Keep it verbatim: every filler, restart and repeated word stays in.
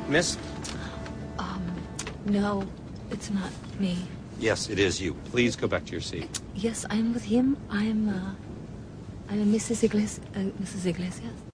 Miss? Um, no, it's not me. Yes, it is you. Please go back to your seat. Yes, I'm with him. I'm, uh, I'm Missus Iglesias. Uh, Missus Iglesias.